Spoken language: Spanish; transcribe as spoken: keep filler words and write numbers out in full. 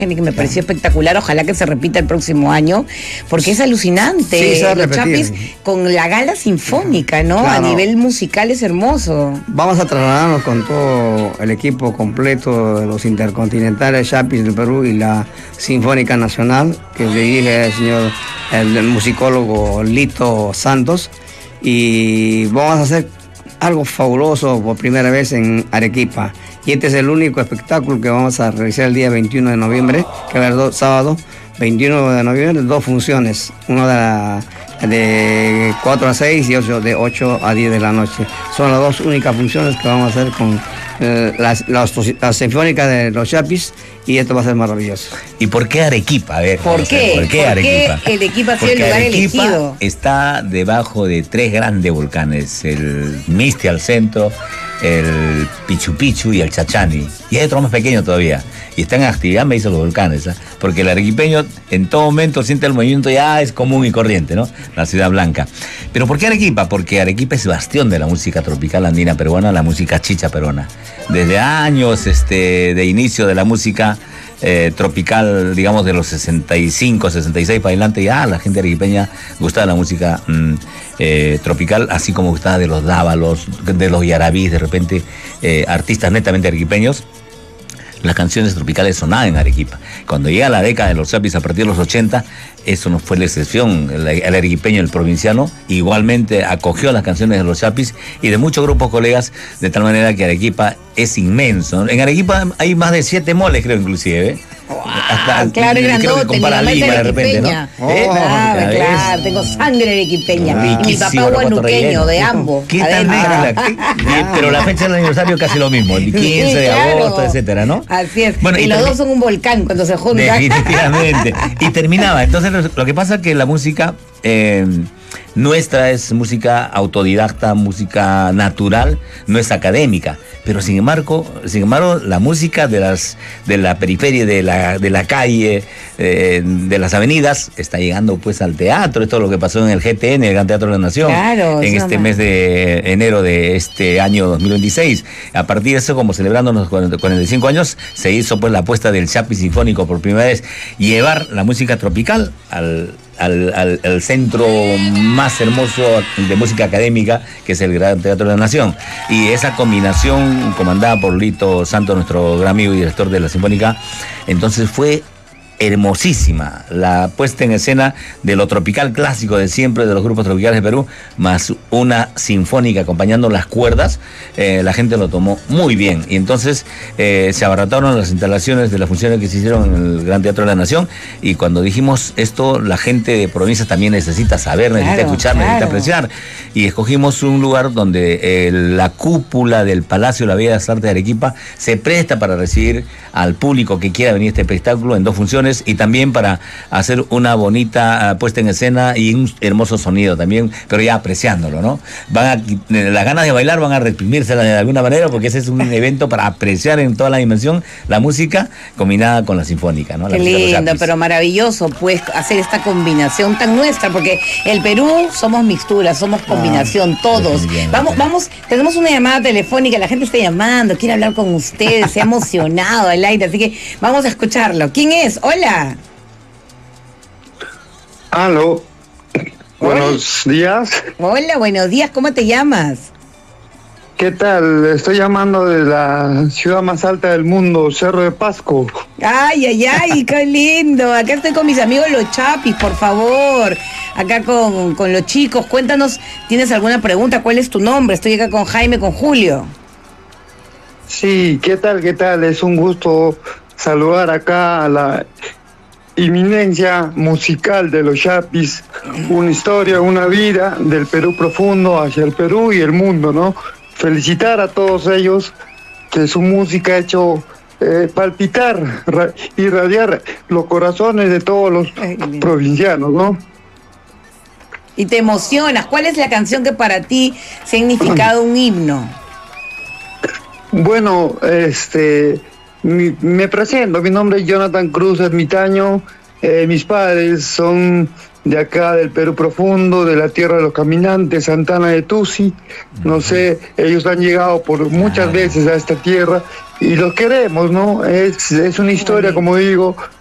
que me pareció espectacular, ojalá que se repita el próximo año, porque es alucinante. Sí, los Chapis con la gala sinfónica, ¿no? Claro. A nivel musical es hermoso. Vamos a trasladarnos con todo el equipo completo de los intercontinentales Chapis del Perú y la Sinfónica Nacional, que dirige el señor, el musicólogo Lito Santos, y vamos a hacer algo fabuloso por primera vez en Arequipa. Y este es el único espectáculo que vamos a realizar el día veintiuno de noviembre, que va a ser sábado, veintiuno de noviembre, dos funciones, una de, la, de cuatro a seis y ocho de ocho a diez de la noche. Son las dos únicas funciones que vamos a hacer con eh, las, las, la Sinfónica de los Chapis, y esto va a ser maravilloso. ¿Y por qué Arequipa? A ver, ¿Por qué? ¿Por qué Arequipa? ¿Por qué el Arequipa ha sido el lugar Arequipa elegido? Está debajo de tres grandes volcanes, el Misti al centro, el Pichu Pichu y el Chachani. Y hay otro más pequeño todavía. Y están en actividad, me dicen los volcanes, ¿eh? Porque el arequipeño en todo momento siente el movimiento, ya es común y corriente, ¿no? La ciudad blanca. ¿Pero por qué Arequipa? Porque Arequipa es bastión de la música tropical andina peruana, la música chicha peruana. Desde años este, de inicio de la música eh, tropical, digamos de los sesenta y cinco, sesenta y seis para adelante, ya la gente arequipeña gustaba de la música mm, eh, tropical, así como gustaba de los dávalos, de los yarabís, de repente eh, artistas netamente arequipeños. Las canciones tropicales sonaban en Arequipa. Cuando llega la década de los Chapis a partir de los ochenta, eso no fue la excepción. El, el arequipeño, el provinciano, igualmente acogió las canciones de los Chapis y de muchos grupos colegas, de tal manera que Arequipa es inmenso. En Arequipa hay más de siete moles, creo, inclusive, ¿eh? Wow, hasta, claro, y grandote, mi mamá es de repente, ¿no? Oh, ¿Eh? Claro, claro, tengo sangre arequipeña. Ah, mi papá guanuqueño, de ambos. ¿Qué tal negra? Pero la fecha del aniversario casi lo mismo, el quince de agosto, etcétera, ¿no? Así es. Bueno, y, y los dos son un volcán cuando se juntan. Definitivamente. Y terminaba. Entonces, lo que pasa es que la música eh, nuestra es música autodidacta, música natural, no es académica. Pero sin embargo, sin embargo, la música de las de la periferia, de la de la calle, eh, de las avenidas, está llegando pues al teatro. Esto es lo que pasó en el G T N, el Gran Teatro de la Nación, claro, en este mes de enero de este año dos mil veintiséis. A partir de eso, como celebrando los cuarenta y cinco años, se hizo pues la apuesta del Chapis Sinfónico por primera vez, llevar la música tropical al Al, al, al centro más hermoso de música académica, que es el Gran Teatro de la Nación. Y esa combinación, comandada por Lito Santos, nuestro gran amigo y director de la Sinfónica, entonces fue hermosísima la puesta en escena de lo tropical clásico de siempre, de los grupos tropicales de Perú, más una sinfónica acompañando las cuerdas. Eh, la gente lo tomó muy bien, y entonces eh, se abarataron las instalaciones de las funciones que se hicieron en el Gran Teatro de la Nación, y cuando dijimos esto, la gente de provincia también necesita saber, necesita claro, escuchar, claro. necesita apreciar, y escogimos un lugar donde eh, la cúpula del Palacio de la Bellas Artes de Arequipa se presta para recibir al público que quiera venir a este espectáculo en dos funciones, y también para hacer una bonita uh, puesta en escena y un hermoso sonido también, pero ya apreciándolo, ¿no? Van a, las ganas de bailar van a reprimirse de alguna manera, porque ese es un evento para apreciar en toda la dimensión la música combinada con la sinfónica, ¿no? La Qué lindo, pero maravilloso, pues, hacer esta combinación tan nuestra, porque el Perú somos mixtura, somos combinación, ah, todos. Vamos, vamos, tenemos una llamada telefónica, la gente está llamando, quiere hablar con ustedes, se ha emocionado al aire, así que vamos a escucharlo. ¿Quién es? Hola. Hola. Aló. Buenos días. Hola, buenos días. ¿Cómo te llamas? ¿Qué tal? Estoy llamando de la ciudad más alta del mundo, Cerro de Pasco. Ay, ay, ay, qué lindo. Acá estoy con mis amigos los Chapis, por favor. Acá con, con los chicos. Cuéntanos, ¿tienes alguna pregunta? ¿Cuál es tu nombre? Estoy acá con Jaime, con Julio. Sí, ¿qué tal? ¿Qué tal? Es un gusto saludar acá a la eminencia musical de los Chapis, una historia, una vida del Perú profundo hacia el Perú y el mundo, ¿no? Felicitar a todos ellos, que su música ha hecho eh, palpitar, irradiar los corazones de todos los Ay, provincianos, ¿no? Y te emocionas. ¿Cuál es la canción que para ti ha significado un himno? Bueno, este... Mi, me presento, mi nombre es Jonathan Cruz Ermitaño, eh, mis padres son de acá del Perú profundo, de la tierra de los caminantes, Santana de Tusi. No sé, ellos han llegado por muchas veces a esta tierra y los queremos, ¿no? Es, es una historia, como digo,